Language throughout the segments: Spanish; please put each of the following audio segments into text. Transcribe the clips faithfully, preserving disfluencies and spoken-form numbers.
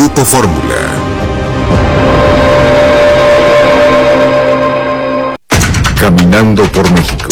Grupo Fórmula. Caminando por México.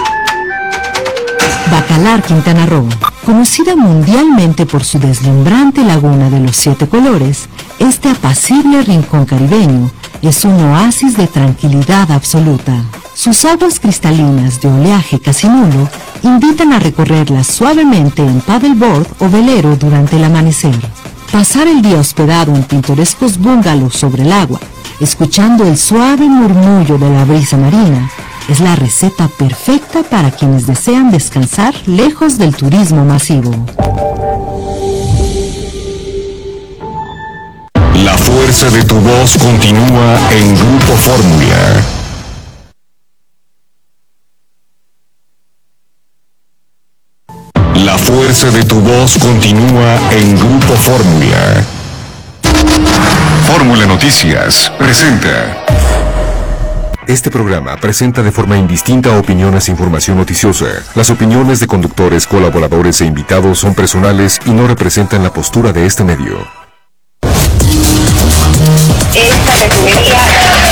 Bacalar, Quintana Roo, conocida mundialmente por su deslumbrante laguna de los siete colores, este apacible rincón caribeño es un oasis de tranquilidad absoluta. Sus aguas cristalinas de oleaje casi nulo invitan a recorrerlas suavemente en paddleboard o velero durante el amanecer. Pasar el día hospedado en pintorescos bungalows sobre el agua, escuchando el suave murmullo de la brisa marina, es la receta perfecta para quienes desean descansar lejos del turismo masivo. La fuerza de tu voz continúa en Grupo Fórmula. La fuerza de tu voz continúa en Grupo Fórmula. Fórmula Noticias presenta. Este programa presenta de forma indistinta opiniones e información noticiosa. Las opiniones de conductores, colaboradores e invitados son personales y no representan la postura de este medio. Esta refinería...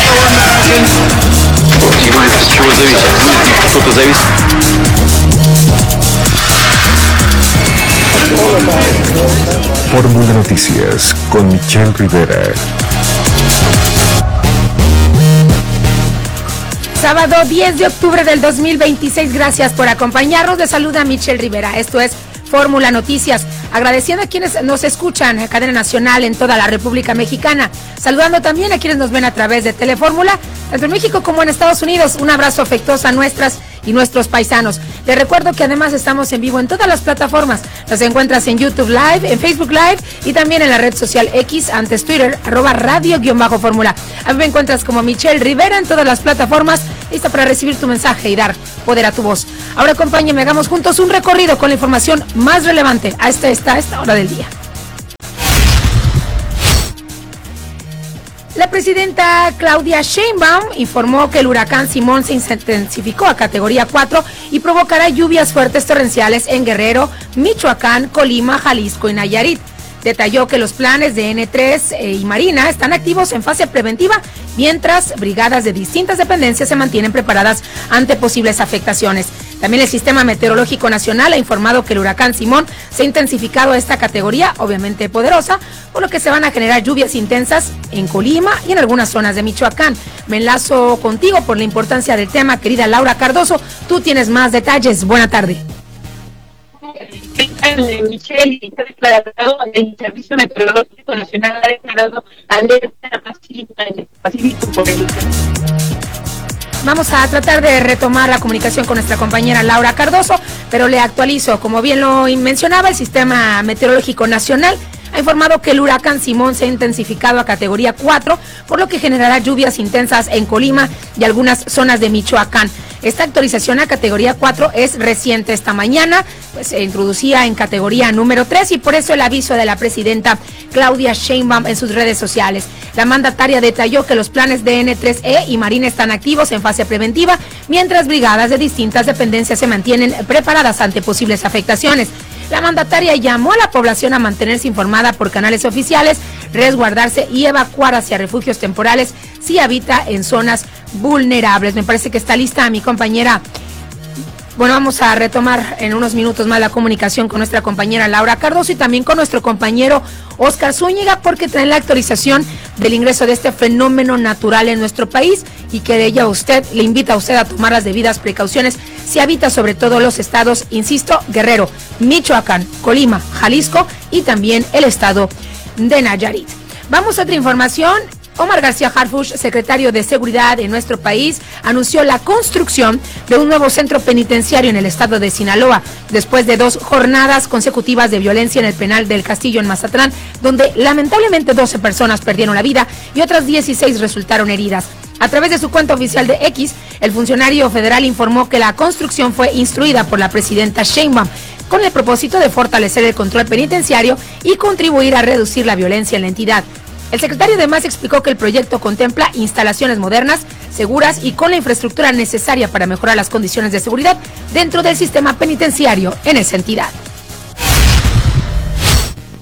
Fórmula Noticias con Michelle Rivera. Sábado diez de octubre del dos mil veintiséis, gracias por acompañarnos. Les saluda Michelle Rivera. Esto es Fórmula Noticias, agradeciendo a quienes nos escuchan en cadena nacional en toda la República Mexicana, saludando también a quienes nos ven a través de Telefórmula, tanto en México como en Estados Unidos. Un abrazo afectuoso a nuestras y nuestros paisanos. Les recuerdo que además estamos en vivo en todas las plataformas. Nos encuentras en YouTube Live, en Facebook Live y también en la red social X, antes Twitter, arroba radio-fórmula. A mí me encuentras como Michelle Rivera en todas las plataformas, lista para recibir tu mensaje y dar poder a tu voz. Ahora acompáñenme, hagamos juntos un recorrido con la información más relevante a esta, esta, a esta hora del día. La presidenta Claudia Sheinbaum informó que el huracán Simón se intensificó a categoría cuatro y provocará lluvias fuertes torrenciales en Guerrero, Michoacán, Colima, Jalisco y Nayarit. Detalló que los planes de N tres eh, y Marina están activos en fase preventiva, mientras brigadas de distintas dependencias se mantienen preparadas ante posibles afectaciones. También el Sistema Meteorológico Nacional ha informado que el huracán Simón se ha intensificado a esta categoría, obviamente poderosa, por lo que se van a generar lluvias intensas en Colima y en algunas zonas de Michoacán. Me enlazo contigo por la importancia del tema, querida Laura Cardoso. Tú tienes más detalles. Buena tarde. Michelle, está declarado, el Servicio Meteorológico Nacional ha declarado alerta máxima en el Pacífico por el... Vamos a tratar de retomar la comunicación con nuestra compañera Laura Cardoso, pero le actualizo. Como bien lo mencionaba, el Sistema Meteorológico Nacional ha informado que el huracán Simón se ha intensificado a categoría cuatro, por lo que generará lluvias intensas en Colima y algunas zonas de Michoacán. Esta actualización a categoría cuatro es reciente. Esta mañana pues, se introducía en categoría número tres y por eso el aviso de la presidenta Claudia Sheinbaum en sus redes sociales. La mandataria detalló que los planes de N tres E y Marina están activos en fase preventiva, mientras brigadas de distintas dependencias se mantienen preparadas ante posibles afectaciones. La mandataria llamó a la población a mantenerse informada por canales oficiales, resguardarse y evacuar hacia refugios temporales si habita en zonas vulnerables. Me parece que está lista mi compañera. Bueno, vamos a retomar en unos minutos más la comunicación con nuestra compañera Laura Cardoso y también con nuestro compañero Oscar Zúñiga, porque traen la actualización del ingreso de este fenómeno natural en nuestro país y que de ella usted, le invita a usted a tomar las debidas precauciones si habita sobre todo los estados, insisto, Guerrero, Michoacán, Colima, Jalisco y también el estado de Nayarit. Vamos a otra información. Omar García Harfuch, secretario de Seguridad en nuestro país, anunció la construcción de un nuevo centro penitenciario en el estado de Sinaloa, después de dos jornadas consecutivas de violencia en el penal del Castillo en Mazatlán, donde lamentablemente doce personas perdieron la vida y otras dieciséis resultaron heridas. A través de su cuenta oficial de X, el funcionario federal informó que la construcción fue instruida por la presidenta Sheinbaum, con el propósito de fortalecer el control penitenciario y contribuir a reducir la violencia en la entidad. El secretario además explicó que el proyecto contempla instalaciones modernas, seguras y con la infraestructura necesaria para mejorar las condiciones de seguridad dentro del sistema penitenciario en esa entidad.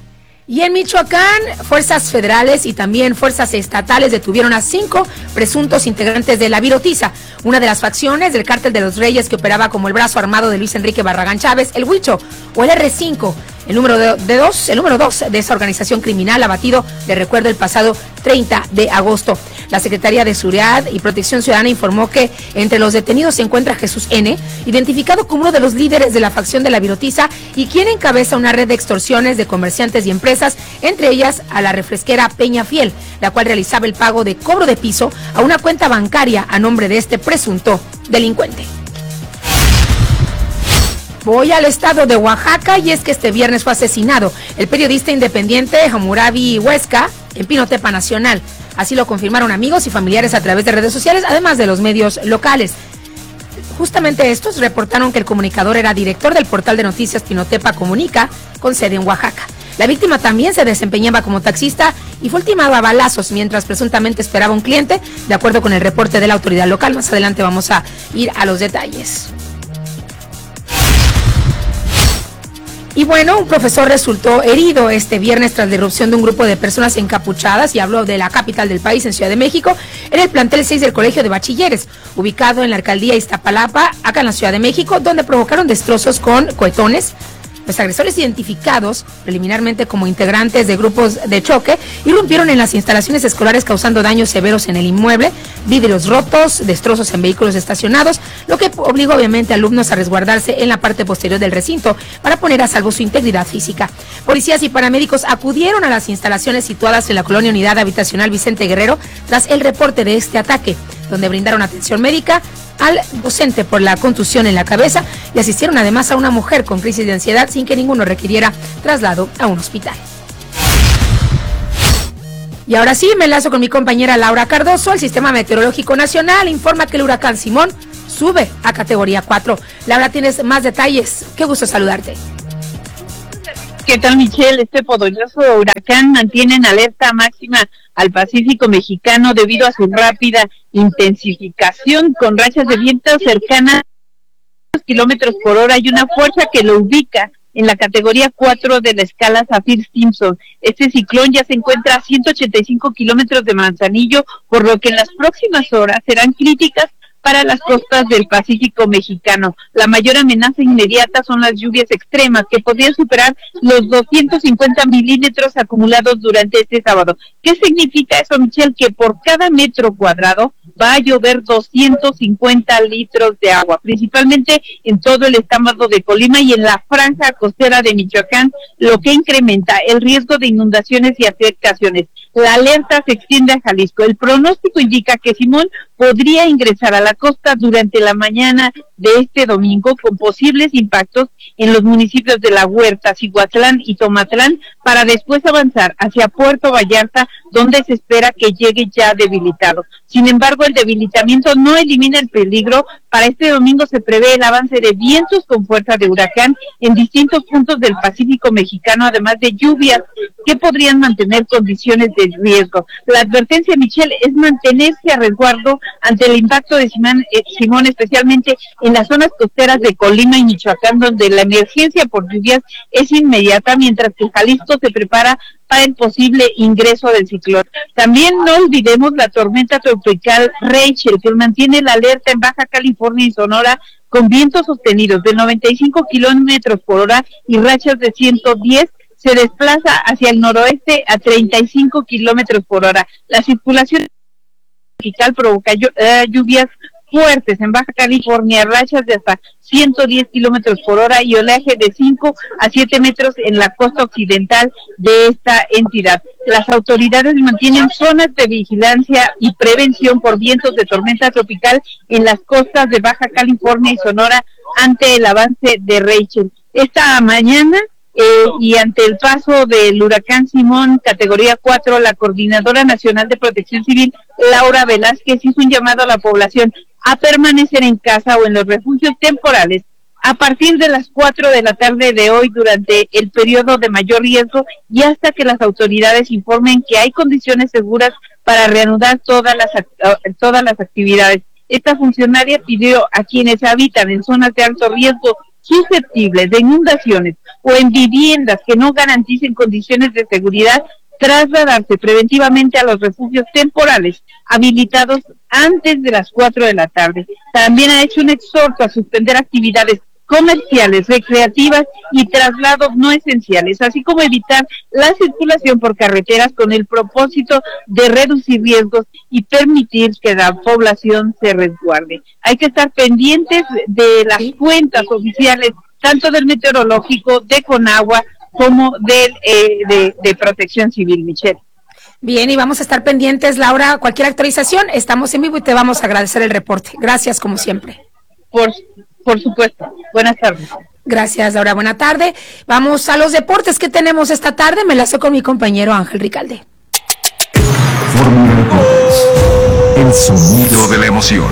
Y en Michoacán, fuerzas federales y también fuerzas estatales detuvieron a cinco presuntos integrantes de la Virotiza, una de las facciones del Cártel de los Reyes que operaba como el brazo armado de Luis Enrique Barragán Chávez, el Huicho, o el erre cinco, el número de, de dos, el número dos de esa organización criminal abatido, de recuerdo, el pasado treinta de agosto. La Secretaría de Seguridad y Protección Ciudadana informó que entre los detenidos se encuentra Jesús N., identificado como uno de los líderes de la facción de la Virotiza y quien encabeza una red de extorsiones de comerciantes y empresas, entre ellas a la refresquera Peña Fiel, la cual realizaba el pago de cobro de piso a una cuenta bancaria a nombre de este presunto delincuente. Voy al estado de Oaxaca y es que este viernes fue asesinado el periodista independiente Hammurabi Huesca en Pinotepa Nacional. Así lo confirmaron amigos y familiares a través de redes sociales, además de los medios locales. Justamente estos reportaron que el comunicador era director del portal de noticias Pinotepa Comunica, con sede en Oaxaca. La víctima también se desempeñaba como taxista y fue ultimado a balazos mientras presuntamente esperaba un cliente, de acuerdo con el reporte de la autoridad local. Más adelante vamos a ir a los detalles. Y bueno, un profesor resultó herido este viernes tras la irrupción de un grupo de personas encapuchadas, y hablo de la capital del país, en Ciudad de México, en el plantel seis del Colegio de Bachilleres, ubicado en la alcaldía Iztapalapa, acá en la Ciudad de México, donde provocaron destrozos con cohetones. Los agresores, identificados preliminarmente como integrantes de grupos de choque, irrumpieron en las instalaciones escolares causando daños severos en el inmueble, vidrios rotos, destrozos en vehículos estacionados, lo que obligó obviamente a alumnos a resguardarse en la parte posterior del recinto para poner a salvo su integridad física. Policías y paramédicos acudieron a las instalaciones situadas en la colonia Unidad Habitacional Vicente Guerrero tras el reporte de este ataque, donde brindaron atención médica al docente por la contusión en la cabeza y asistieron además a una mujer con crisis de ansiedad sin que ninguno requiriera traslado a un hospital. Y ahora sí, me enlazo con mi compañera Laura Cardoso. El Sistema Meteorológico Nacional informa que el huracán Simón sube a categoría cuatro. Laura, tienes más detalles. Qué gusto saludarte. ¿Qué tal, Michelle? Este poderoso huracán mantiene en alerta máxima al Pacífico mexicano debido a su rápida intensificación, con rachas de viento cercanas a kilómetros por hora y una fuerza que lo ubica en la categoría cuatro de la escala Saffir-Simpson. Este ciclón ya se encuentra a ciento ochenta y cinco kilómetros de Manzanillo, por lo que en las próximas horas serán críticas para las costas del Pacífico mexicano. La mayor amenaza inmediata son las lluvias extremas, que podrían superar los doscientos cincuenta milímetros acumulados durante este sábado. ¿Qué significa eso, Michelle? Que por cada metro cuadrado va a llover doscientos cincuenta litros de agua, principalmente en todo el estado de Colima y en la franja costera de Michoacán, lo que incrementa el riesgo de inundaciones y afectaciones. La alerta se extiende a Jalisco. El pronóstico indica que Simón podría ingresar a la costa durante la mañana de este domingo, con posibles impactos en los municipios de La Huerta, Cihuatlán y Tomatlán, para después avanzar hacia Puerto Vallarta, donde se espera que llegue ya debilitado. Sin embargo, el debilitamiento no elimina el peligro. Para este domingo se prevé el avance de vientos con fuerza de huracán en distintos puntos del Pacífico mexicano, además de lluvias que podrían mantener condiciones de riesgo. La advertencia, Michelle, es mantenerse a resguardo ante el impacto de Simón, eh, Simón, especialmente en las zonas costeras de Colima y Michoacán, donde la emergencia por lluvias es inmediata, mientras que Jalisco se prepara para el posible ingreso del ciclón. También no olvidemos la tormenta tropical Rachel, que mantiene la alerta en Baja California y Sonora, con vientos sostenidos de noventa y cinco kilómetros por hora y rachas de ciento diez. Se desplaza hacia el noroeste a treinta y cinco kilómetros por hora. La circulación tropical provoca lluvias fuertes en Baja California, rachas de hasta ciento diez kilómetros por hora y oleaje de cinco a siete metros en la costa occidental de esta entidad. Las autoridades mantienen zonas de vigilancia y prevención por vientos de tormenta tropical en las costas de Baja California y Sonora ante el avance de Rachel. Esta mañana Eh, y ante el paso del huracán Simón, categoría cuatro, la Coordinadora Nacional de Protección Civil, Laura Velázquez, hizo un llamado a la población a permanecer en casa o en los refugios temporales a partir de las cuatro de la tarde de hoy durante el periodo de mayor riesgo y hasta que las autoridades informen que hay condiciones seguras para reanudar todas las, todas las actividades. Esta funcionaria pidió a quienes habitan en zonas de alto riesgo susceptibles de inundaciones o en viviendas que no garanticen condiciones de seguridad, trasladarse preventivamente a los refugios temporales habilitados antes de las cuatro de la tarde. También ha hecho un exhorto a suspender actividades comerciales, recreativas y traslados no esenciales, así como evitar la circulación por carreteras con el propósito de reducir riesgos y permitir que la población se resguarde. Hay que estar pendientes de las cuentas oficiales, tanto del meteorológico, de Conagua, como del, eh, de, de Protección Civil, Michelle. Bien, y vamos a estar pendientes, Laura, cualquier actualización, estamos en vivo y te vamos a agradecer el reporte. Gracias, como siempre. Por, por supuesto. Buenas tardes. Gracias, Laura. Buena tarde. Vamos a los deportes que tenemos esta tarde. Me lazo con mi compañero Ángel Ricalde. Fórmula Deportes, el sonido de la emoción.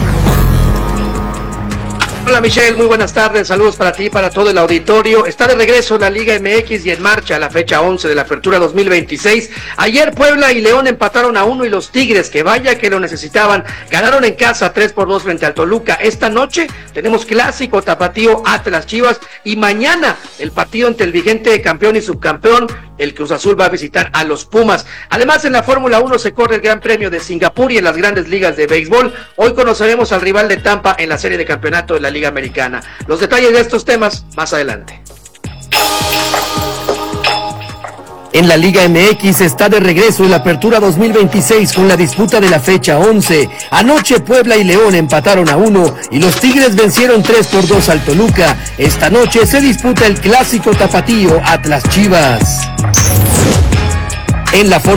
Hola Michelle, muy buenas tardes, saludos para ti y para todo el auditorio. Está de regreso la Liga M X y en marcha la fecha once de la Apertura dos mil veintiséis. Ayer Puebla y León empataron a uno y los Tigres, que vaya que lo necesitaban, ganaron en casa tres por dos frente al Toluca. Esta noche tenemos clásico tapatío Atlas Chivas y mañana el partido entre el vigente campeón y subcampeón, el Cruz Azul, va a visitar a los Pumas. Además, en la Fórmula uno se corre el Gran Premio de Singapur y en las grandes ligas de béisbol. Hoy conoceremos al rival de Tampa en la serie de campeonato de la Liga Americana. Los detalles de estos temas más adelante. En la Liga M X está de regreso en la Apertura dos mil veintiséis con la disputa de la fecha once. Anoche Puebla y León empataron a uno y los Tigres vencieron tres por dos al Toluca. Esta noche se disputa el clásico tapatío Atlas Chivas. En la